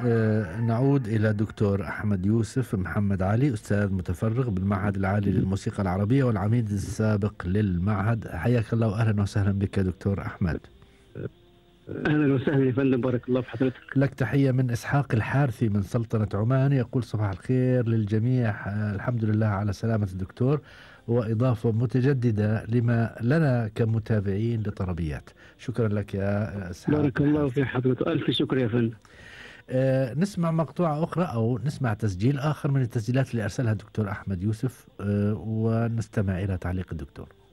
نعود إلى دكتور أحمد يوسف محمد علي، أستاذ متفرغ بالمعهد العالي للموسيقى العربية والعميد السابق للمعهد. حياك الله وأهلا وسهلا بك دكتور أحمد. أهلا وسهلا يا فندم، بارك الله في حضرتك. لك تحية من إسحاق الحارثي من سلطنة عمان، يقول صباح الخير للجميع. الحمد لله على سلامة الدكتور، وإضافة متجددة لما لنا كمتابعين لطربيات. شكرا لك يا إسحاق. بارك الله في حضرتك، ألف شكر يا فندم. نسمع مقطوعة أخرى أو نسمع تسجيل آخر من التسجيلات اللي أرسلها الدكتور أحمد يوسف، ونستمع إلى تعليق الدكتور.